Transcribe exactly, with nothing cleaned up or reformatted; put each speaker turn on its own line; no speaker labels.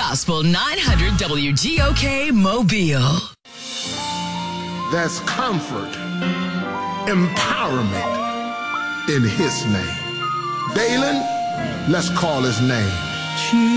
Gospel nine hundred W G O K Mobile.
There's comfort, empowerment in his name. Dalen, let's call his name.